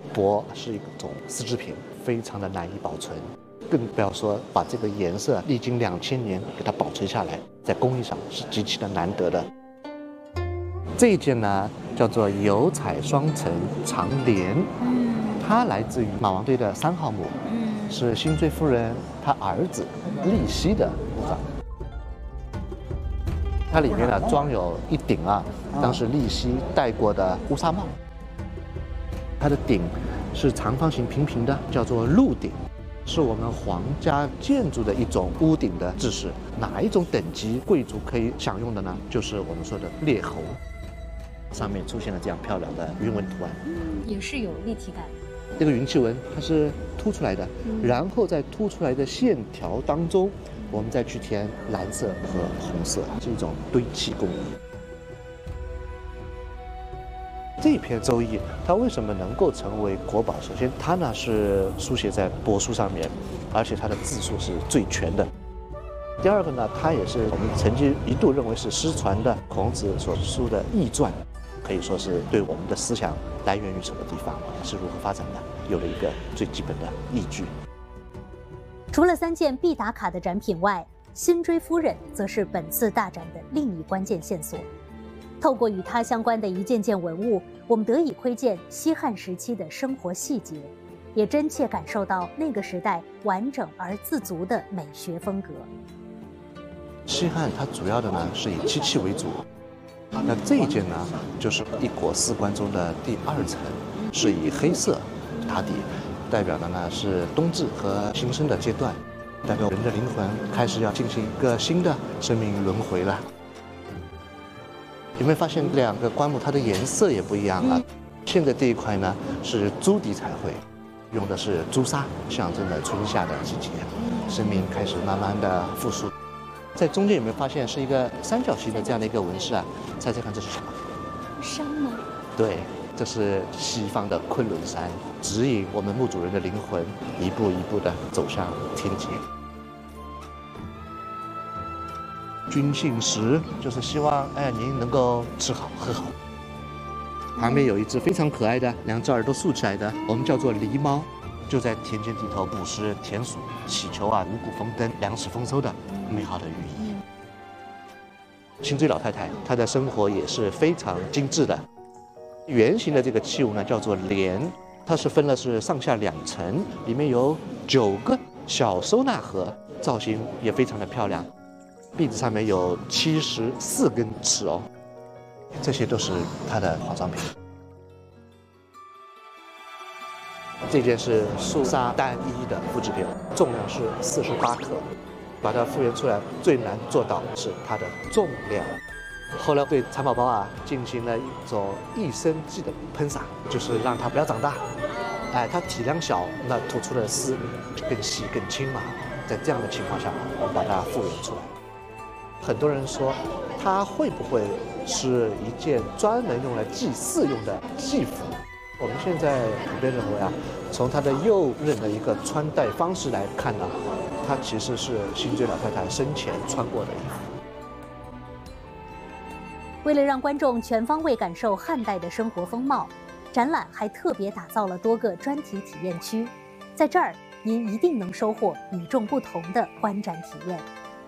帛是一种丝织品，非常的难以保存，更不要说把这个颜色历经2000年给它保存下来，在工艺上是极其的难得的。这一件呢叫做油彩双层长帘，它来自于马王堆的3号墓，是辛追夫人她儿子立熙的墓葬。它里面呢装有一顶当时立熙戴过的乌纱帽，它的顶是长方形平平的，叫做鹿顶，是我们皇家建筑的一种屋顶的制式。哪一种等级贵族可以享用的呢？就是我们说的列侯，上面出现了这样漂亮的云纹图案， 也是有立体感。 这个云气纹它是凸出来的，然后在凸出来的线条当中，我们再去填蓝色和红色，是一种堆砌工艺。这篇《周易》它为什么能够成为国宝？首先，它呢是书写在帛书上面，而且它的字数是最全的。第二个呢，它也是我们曾经一度认为是失传的孔子所书的易传，可以说是对我们的思想来源于什么地方，是如何发展的，有了一个最基本的依据。 除了3件必打卡的展品外，辛追夫人则是本次大展的另一关键线索。透过与它相关的一件件文物，我们得以窥见西汉时期的生活细节，也真切感受到那个时代完整而自足的美学风格。 西汉它主要的呢是以漆器为主，那这一件呢就是一国4观中的第2层，是以黑色打底，代表的呢是冬至和新生的阶段，代表人的灵魂开始要进行一个新的生命轮回了。有没有发现2个棺木它的颜色也不一样了？现在这一块呢是朱底彩绘，用的是朱砂，象征了春夏的季节，生命开始慢慢的复苏。在中间有没有发现是一个三角形的这样的一个纹饰啊？猜猜看这是什么？ 山吗？ 对，这是西方的昆仑山，指引我们墓主人的灵魂一步一步的走向天界。君信实就是希望您能够吃好喝好。旁边有一只非常可爱的2只耳朵竖起来的，我们叫做狸猫，就在田间地头捕食田鼠，祈求五谷丰登、粮食丰收的美好的寓意。辛追老太太她的生活也是非常精致的。圆形的这个器物呢叫做帘，它是分了是上下2层，里面有9个小收纳盒，造型也非常的漂亮。壁子上面有74根刺哦，这些都是它的化妆品。这件是素纱单一的复制品，重量是48克，把它复原出来最难做到是它的重量。后来对蚕宝宝进行了一种益生剂的喷洒，就是让它不要长大。它体量小，那吐出的丝就更细更轻嘛。在这样的情况下，我们把它复原出来。很多人说，它会不会是一件专门用来祭祀用的祭服？我们现在普遍认为从它的右衽的一个穿戴方式来看呢，它其实是辛追老太太生前穿过的衣服。 为了让观众全方位感受汉代的生活风貌，展览还特别打造了多个专题体验区，在这儿您一定能收获与众不同的观展体验。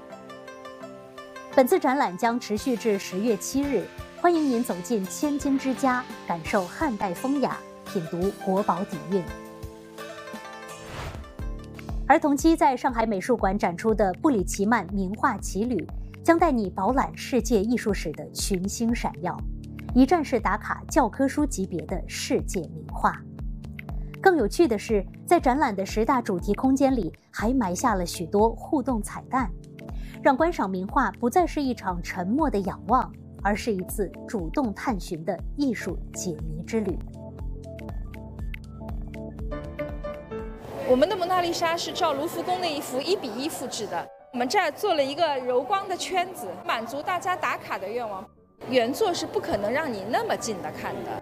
本次展览将持续至10月7日，欢迎您走进千金之家，感受汉代风雅，品读国宝底蕴。而同期在上海美术馆展出的布里奇曼名画奇旅，将带你饱览世界艺术史的群星闪耀，一站式打卡教科书级别的世界名画。更有趣的是，在展览的10大主题空间里，还埋下了许多互动彩蛋，让观赏名画不再是一场沉默的仰望，而是一次主动探寻的艺术解谜之旅。 我们的蒙娜丽莎是照卢浮宫那一幅1比1复制的，我们这儿做了一个柔光的圈子，满足大家打卡的愿望。原作是不可能让你那么近的看的。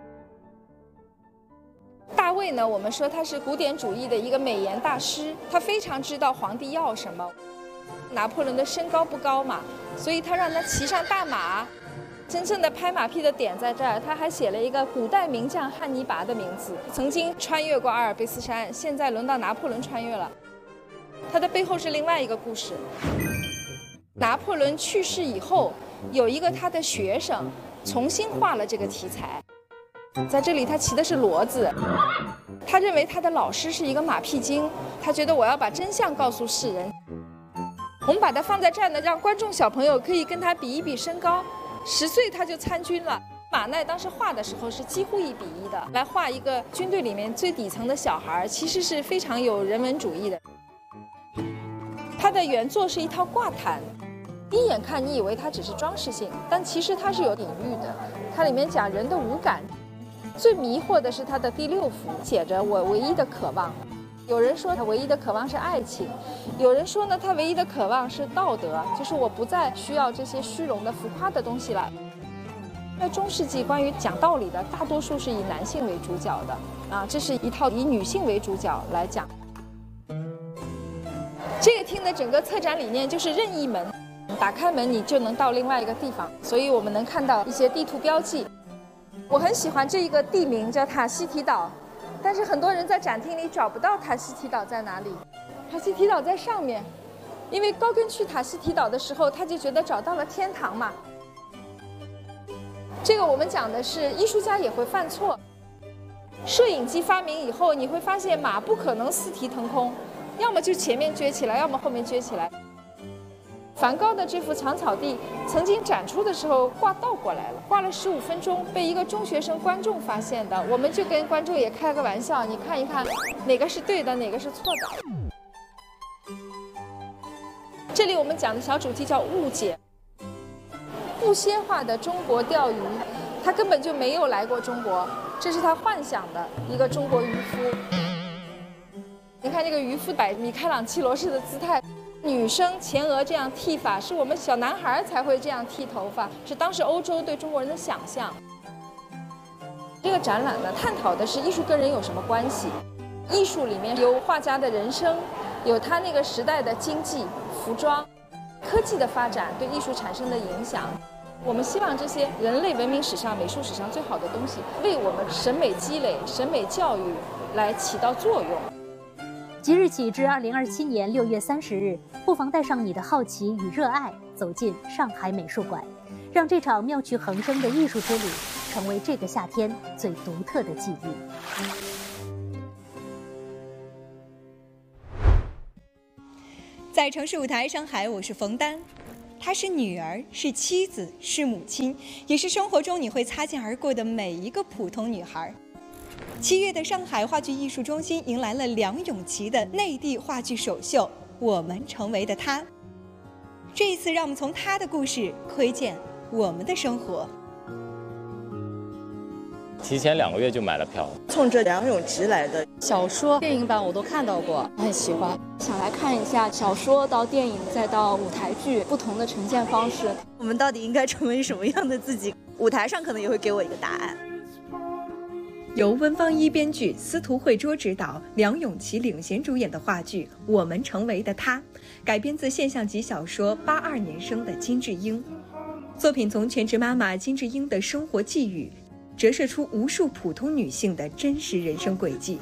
大卫呢，我们说他是古典主义的一个美颜大师，他非常知道皇帝要什么。拿破仑的身高不高嘛，所以他让他骑上大马， 真正的拍马屁的点在这儿，他还写了一个古代名将汉尼拔的名字，曾经穿越过阿尔卑斯山，现在轮到拿破仑穿越了。他的背后是另外一个故事。拿破仑去世以后，有一个他的学生重新画了这个题材，在这里他骑的是骡子。他认为他的老师是一个马屁精，他觉得我要把真相告诉世人。我们把它放在这儿呢，让观众小朋友可以跟他比一比身高。10岁他就参军了。马奈当时画的时候是几乎1比1的，来画一个军队里面最底层的小孩，其实是非常有人文主义的。他的原作是一套挂毯，一眼看你以为它只是装饰性，但其实它是有隐喻的。它里面讲人的五感，最迷惑的是它的第6幅，写着我唯一的渴望。有人说他唯一的渴望是爱情，有人说呢他唯一的渴望是道德，就是我不再需要这些虚荣的浮夸的东西了。在中世纪，关于讲道理的大多数是以男性为主角的啊，这是一套以女性为主角来讲。这个厅的整个策展理念就是任意门，打开门你就能到另外一个地方，所以我们能看到一些地图标记。我很喜欢这一个地名叫塔希提岛。但是很多人在展厅里找不到塔希提岛在哪里，塔希提岛在上面，因为高更去塔希提岛的时候，他就觉得找到了天堂嘛。这个我们讲的是艺术家也会犯错。摄影机发明以后，你会发现马不可能四蹄腾空，要么就前面撅起来，要么后面撅起来。梵高的这幅长草地曾经展出的时候挂倒过来了，挂了15分钟，被一个中学生观众发现的。我们就跟观众也开个玩笑，你看一看哪个是对的，哪个是错的。这里我们讲的小主题叫误解。不蝎化的中国钓鱼，他根本就没有来过中国，这是他幻想的一个中国渔夫。你看这个渔夫摆米开朗基罗式的姿态。女生前额这样剃法，是我们小男孩才会这样剃头发，是当时欧洲对中国人的想象。这个展览呢，探讨的是艺术跟人有什么关系。艺术里面有画家的人生，有他那个时代的经济、服装、科技的发展对艺术产生的影响。我们希望这些人类文明史上、美术史上最好的东西，为我们审美积累、审美教育来起到作用。 即日起至2027年6月30日，不妨带上你的好奇与热爱，走进上海美术馆，让这场妙趣横生的艺术之旅成为这个夏天最独特的记忆。 在城市舞台上海，我是冯丹，她是女儿，是妻子，是母亲，也是生活中你会擦肩而过的每一个普通女孩。7月的上海话剧艺术中心迎来了梁咏琪的内地话剧首秀《我们成为的她》。这一次，让我们从她的故事窥见我们的生活。 提前2个月就买了票， 冲着梁咏琪来的。 小说、电影版我都看到过，很喜欢，想来看一下小说到电影再到舞台剧不同的呈现方式。 我们到底应该成为什么样的自己？舞台上可能也会给我一个答案。 由温芳一编剧，司徒慧卓执导，梁咏琪领衔主演的话剧《我们成为的她》，改编自现象级小说82年生的金智英。作品从全职妈妈金智英的生活际遇，折射出无数普通女性的真实人生轨迹。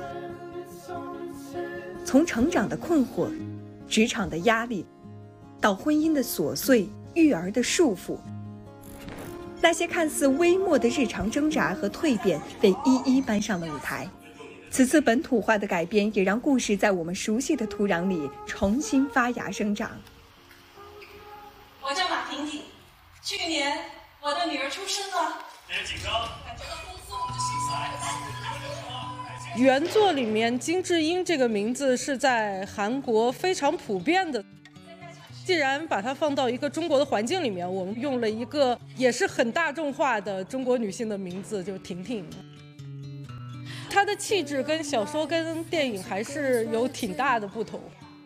从成长的困惑、职场的压力，到婚姻的琐碎、育儿的束缚，那些看似微末的日常挣扎和蜕变被一一搬上了舞台。此次本土化的改编也让故事在我们熟悉的土壤里重新发芽生长。 我叫马婷婷，去年我的女儿出生了。别紧张，感觉到丰富我的心原作里面金智英这个名字是在韩国非常普遍的，既然把它放到一个中国的环境里面，我们用了一个也是很大众化的中国女性的名字，就是婷婷。她的气质跟小说跟电影还是有挺大的不同，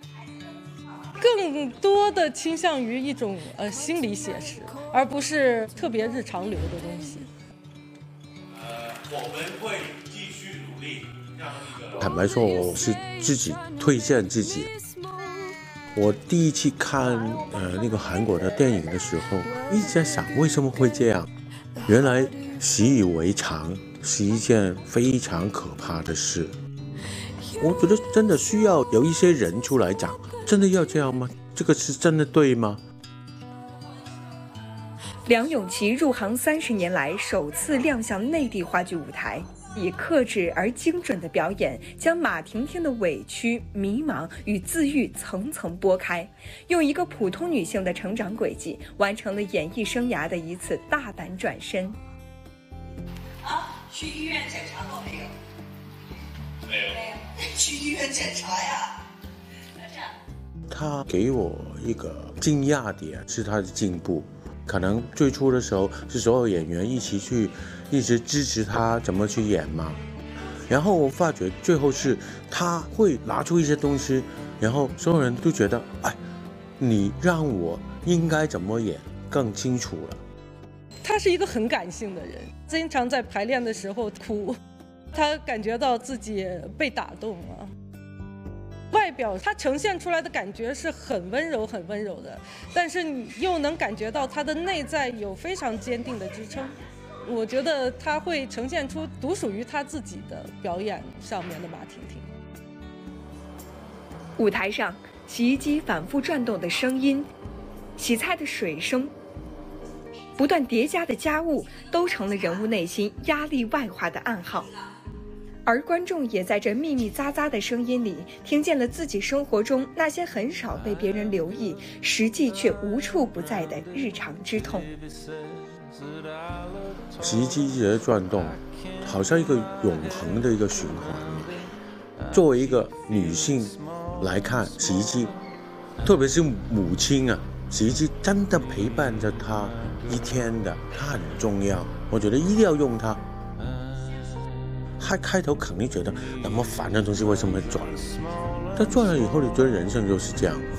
更多的倾向于一种心理写实，而不是特别日常流的东西。 我们会继续努力。 坦白说，我是自己推荐自己。我第一次看那个韩国的电影的时候，一直在想为什么会这样。 原来习以为常是一件非常可怕的事。我觉得真的需要有一些人出来讲，真的要这样吗？这个是真的对吗？ 梁咏琪入行30年来首次亮相内地话剧舞台，以克制而精准的表演，将马婷婷的委屈、迷茫与自愈层层剥开，用一个普通女性的成长轨迹，完成了演艺生涯的一次大胆转身。 去医院检查过没有？没有。去医院检查呀。 他给我一个惊讶点是他的进步，可能最初的时候是所有演员一直支持他怎么去演嘛，然后我发觉最后是他会拿出一些东西，然后所有人都觉得，哎，你让我应该怎么演更清楚了。 他是一个很感性的人，经常在排练的时候哭，他感觉到自己被打动了。外表他呈现出来的感觉是很温柔很温柔的，但是你又能感觉到他的内在有非常坚定的支撑。我觉得他会呈现出独属于他自己的表演上面的马婷婷。 舞台上，洗衣机反复转动的声音，洗菜的水声，不断叠加的家务，都成了人物内心压力外化的暗号。而观众也在这密密匝匝的声音里，听见了自己生活中那些很少被别人留意，实际却无处不在的日常之痛。 洗衣机一直在转动，好像一个永恒的一个循环。作为一个女性来看，洗衣机，特别是母亲啊，洗衣机真的陪伴着她一天的，它很重要，我觉得一定要用它。他开头肯定觉得那么烦的东西为什么会转，但转了以后，你觉得人生就是这样。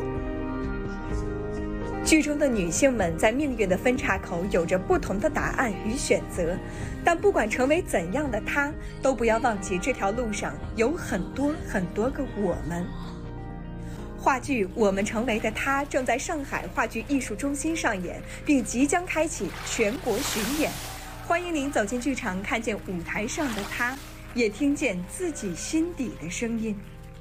剧中的女性们在命运的分岔口有着不同的答案与选择，但不管成为怎样的她，都不要忘记这条路上有很多很多个我们。话剧《我们成为的她》正在上海话剧艺术中心上演，并即将开启全国巡演。欢迎您走进剧场，看见舞台上的她，也听见自己心底的声音。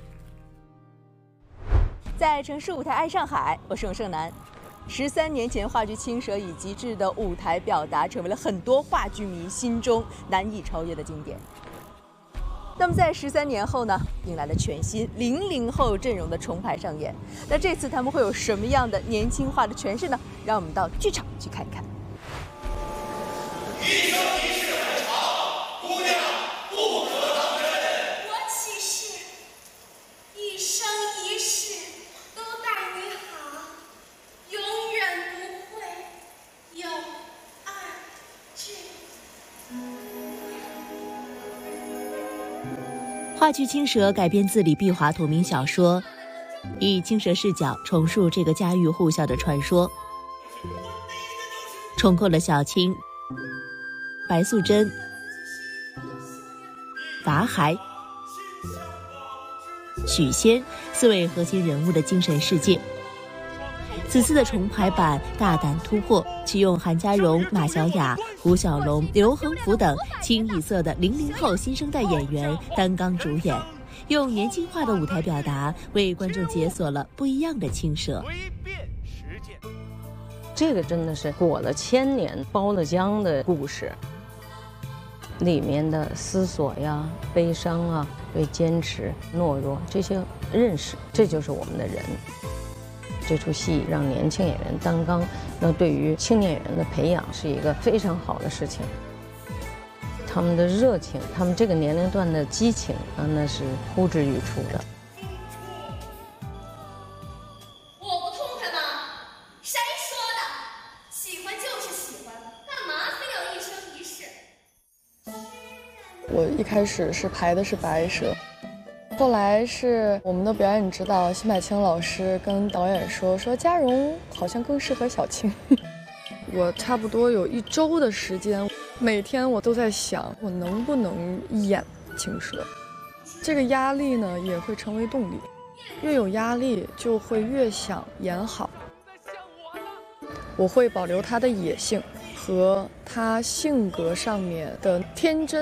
在城市舞台爱上海，我是永胜男。13年前，话剧《青蛇》以极致的舞台表达，成为了很多话剧迷心中难以超越的经典。那么在13年后呢，迎来了全新00后阵容的重排上演。那这次他们会有什么样的年轻化的诠释呢？让我们到剧场去看一看。 一生一世很长，姑娘不可当真。 我起誓，一生一世都待你好，永远不会有二句。 话剧《青蛇》改编自李碧华同名小说，以青蛇视角重述这个家喻户晓的传说，重构了小青、白素贞、法海、许仙4位核心人物的精神世界。此次的重排版大胆突破，启用韩家荣、马小雅、胡小龙、刘恒福等清一色的00后新生代演员担纲主演，用年轻化的舞台表达，为观众解锁了不一样的青蛇。 这个真的是裹了千年、包了浆的故事，里面的思索呀、悲伤啊、对坚持、懦弱这些认识，这就是我们的人。这出戏让年轻演员担纲，那对于青年演员的培养是一个非常好的事情。他们的热情，他们这个年龄段的激情啊，那是呼之欲出的。 我一开始是排的是白蛇，后来是我们的表演指导辛柏青老师跟导演说嘉荣好像更适合小青。我差不多有1周的时间，每天我都在想我能不能演青蛇。这个压力呢也会成为动力，越有压力就会越想演好。我会保留他的野性和他性格上面的天真